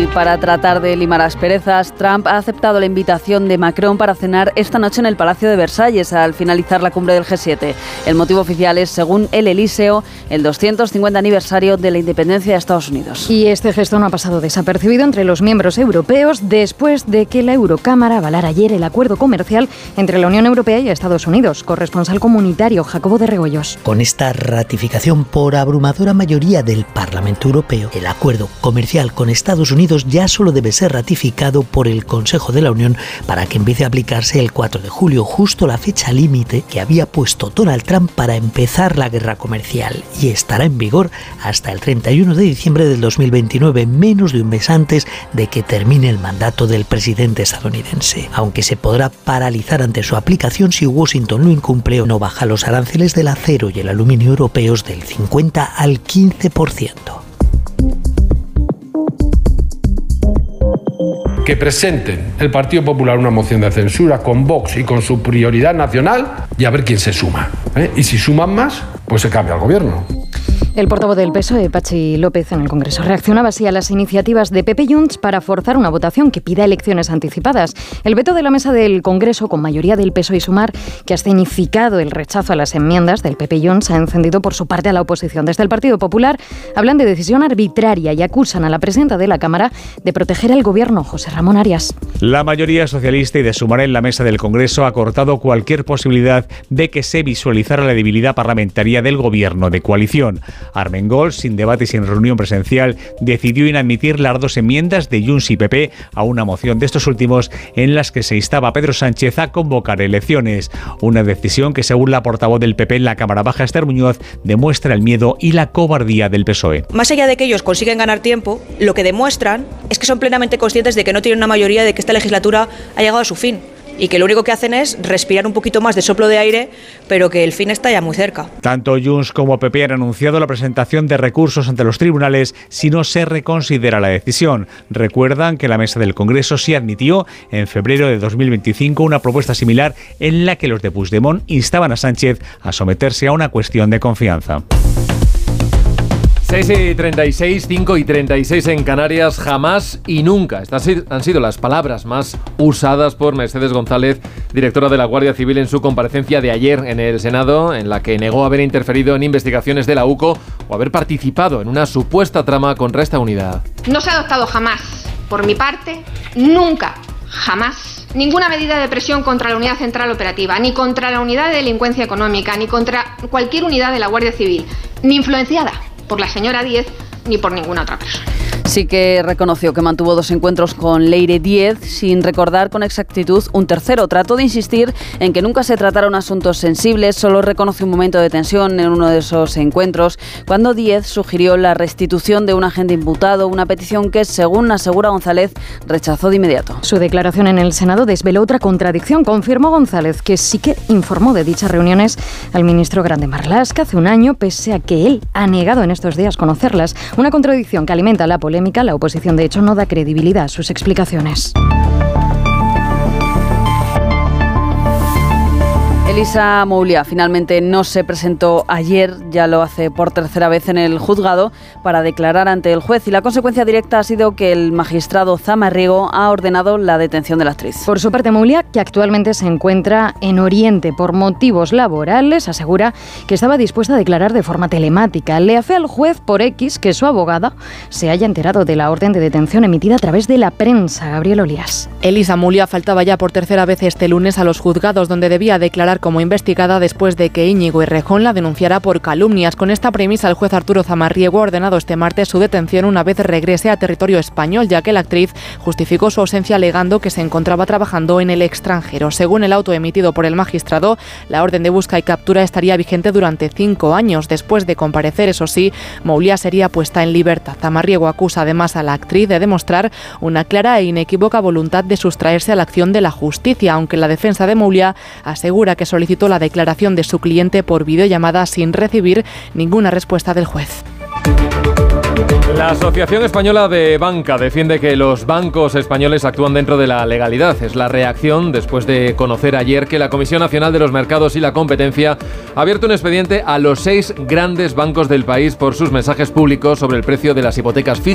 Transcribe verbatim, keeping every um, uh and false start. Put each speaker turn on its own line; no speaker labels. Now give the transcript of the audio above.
para tratar de limar asperezas, Trump ha aceptado la invitación de Macron para cenar esta noche en el Palacio de Versalles al finalizar la cumbre del G siete. El motivo oficial es, según el Elíseo, el doscientos cincuenta aniversario de la independencia de Estados Unidos.
Y este gesto no ha pasado desapercibido entre los miembros europeos después de que la Eurocámara avalara ayer el acuerdo comercial entre la Unión Europea y Estados Unidos. Corresponsal comunitario Jacobo de Regoyos.
Con esta ratificación por abrumadora mayoría del Parlamento Europeo, el acuerdo comercial con Estados Unidos ya solo debe ser ratificado por el Consejo de la Unión para que empiece a aplicarse el cuatro de julio, justo la fecha límite que había puesto Donald Trump para empezar la guerra comercial, y estará en vigor hasta el treinta y uno de diciembre del dos mil veintinueve, menos de un mes antes de que termine el mandato del presidente estadounidense, aunque se podrá paralizar ante su aplicación si Washington lo incumple o no baja los aranceles del acero y el aluminio europeos del cincuenta al quince por ciento.
Que presenten el Partido Popular una moción de censura con Vox y con su prioridad nacional y a ver quién se suma, ¿eh? Y si suman más, pues se cambia el gobierno.
El portavoz del P S O E, Patxi López, en el Congreso reaccionaba así a las iniciativas de P P y Junts para forzar una votación que pida elecciones anticipadas. El veto de la mesa del Congreso, con mayoría del P S O E y Sumar, que ha escenificado el rechazo a las enmiendas del P P y Junts, ha encendido por su parte a la oposición. Desde el Partido Popular hablan de decisión arbitraria y acusan a la presidenta de la Cámara de proteger al Gobierno, José Ramón Arias.
La mayoría socialista y de Sumar en la mesa del Congreso ha cortado cualquier posibilidad de que se visualizara la debilidad parlamentaria del Gobierno de coalición. Armengol, sin debate y sin reunión presencial, decidió inadmitir las dos enmiendas de Junts y P P a una moción de estos últimos en las que se instaba a Pedro Sánchez a convocar elecciones. Una decisión que, según la portavoz del P P en la Cámara Baja, Esther Muñoz, demuestra el miedo y la cobardía del P S O E.
Más allá de que ellos consiguen ganar tiempo, lo que demuestran es que son plenamente conscientes de que no tienen una mayoría, de que esta legislatura ha llegado a su fin. Y que lo único que hacen es respirar un poquito más de soplo de aire, pero que el fin está ya muy cerca.
Tanto Junts como P P han anunciado la presentación de recursos ante los tribunales si no se reconsidera la decisión. Recuerdan que la mesa del Congreso sí admitió en febrero de dos mil veinticinco una propuesta similar en la que los de Puigdemont instaban a Sánchez a someterse a una cuestión de confianza.
seis y treinta y seis, cinco y treinta y seis en Canarias, jamás y nunca. Estas han sido las palabras más usadas por Mercedes González, directora de la Guardia Civil, en su comparecencia de ayer en el Senado, en la que negó haber interferido en investigaciones de la U C O o haber participado en una supuesta trama contra esta unidad.
No se ha adoptado jamás, por mi parte, nunca, jamás, ninguna medida de presión contra la Unidad Central Operativa, ni contra la Unidad de Delincuencia Económica, ni contra cualquier unidad de la Guardia Civil, ni influenciada por la señora Díez ni por ninguna otra persona.
Sí que reconoció que mantuvo dos encuentros con Leire Díez, sin recordar con exactitud un tercero. Trató de insistir en que nunca se trataron asuntos sensibles, solo reconoció un momento de tensión en uno de esos encuentros, cuando Díez sugirió la restitución de un agente imputado, una petición que, según asegura González, rechazó de inmediato.
Su declaración en el Senado desveló otra contradicción. Confirmó González que sí que informó de dichas reuniones al ministro Grande Marlaska hace un año, pese a que él ha negado en estos días conocerlas. Una contradicción que alimenta la polémica. La oposición, de hecho, no da credibilidad a sus explicaciones.
Elisa Moulia finalmente no se presentó ayer, ya lo hace por tercera vez en el juzgado, para declarar ante el juez, y la consecuencia directa ha sido que el magistrado Zamarriego ha ordenado la detención de la actriz.
Por su parte, Moulia, que actualmente se encuentra en Oriente por motivos laborales, asegura que estaba dispuesta a declarar de forma telemática. Le afea al juez por X que su abogada se haya enterado de la orden de detención emitida a través de la prensa. Gabriel Olías.
Elisa Moulia faltaba ya por tercera vez este lunes a los juzgados, donde debía declarar como investigada después de que Íñigo Errejón la denunciara por calumnias. Con esta premisa, el juez Arturo Zamarriego ha ordenado este martes su detención una vez regrese a territorio español, ya que la actriz justificó su ausencia alegando que se encontraba trabajando en el extranjero. Según el auto emitido por el magistrado, la orden de busca y captura estaría vigente durante cinco años. Después de comparecer, eso sí, Moulia sería puesta en libertad. Zamarriego acusa además a la actriz de demostrar una clara e inequívoca voluntad de sustraerse a la acción de la justicia, aunque la defensa de Moulia asegura que solicitó la declaración de su cliente por videollamada sin recibir ninguna respuesta del juez.
La Asociación Española de Banca defiende que los bancos españoles actúan dentro de la legalidad. Es la reacción después de conocer ayer que la Comisión Nacional de los Mercados y la Competencia ha abierto un expediente a los seis grandes bancos del país por sus mensajes públicos sobre el precio de las hipotecas fijas